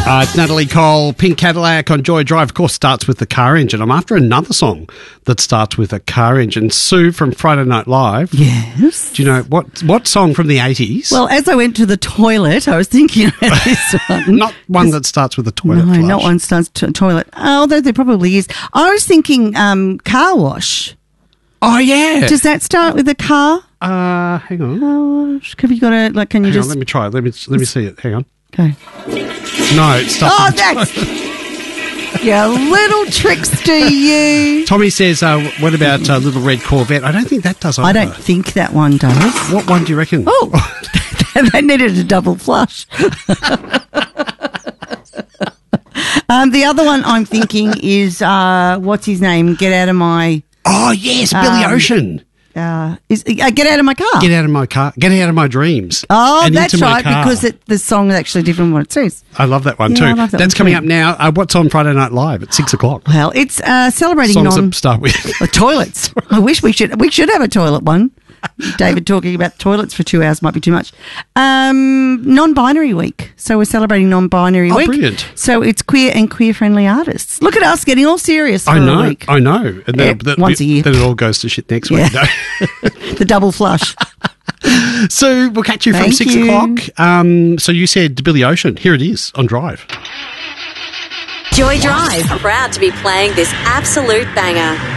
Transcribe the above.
It's Natalie Cole, Pink Cadillac on Joy Drive. Of course, starts with the car engine. I'm after another song that starts with a car engine. Sue from Friday Night Live. Yes. Do you know what song from the 80s? Well, as I went to the toilet, I was thinking about this one. Not one that starts with a toilet No, flush. not one starts toilet. Although there probably is. I was thinking car wash. Oh, yeah. Does that start with a car? Hang on. Car wash. Have you got a, like, can you Hang just... on, let me try it. Let me see it. Hang on. Okay. No, it starts Oh, with that's... You little trickster, you. Tommy says, what about Little Red Corvette? I don't think that does either. I don't think that one does. What one do you reckon? Oh, they needed a double flush. The other one I'm thinking is, what's his name? Get out of my... Oh, yes, Billy Ocean. Get out of my car. Get out of my car. Get out of my dreams. Oh, and that's into my right, car. because the song is actually different from what it says. I love that one Yeah, too. I love that That's one coming too. up now. What's on Friday Night Live at 6 o'clock? Well, it's celebrating Songs that start with. toilets. I wish we should have a toilet one. David talking about toilets for 2 hours might be too much. Non-binary week. So we're celebrating non-binary week. Brilliant. So it's queer and queer-friendly artists. Look at us getting all serious for a week. I know. And then, once a year. Then it all goes to shit next week. No? The double flush. So we'll catch you from Thank 6 you. o'clock. So you said Billy Ocean. Here it is on Drive. Joy Drive, proud to be playing this absolute banger.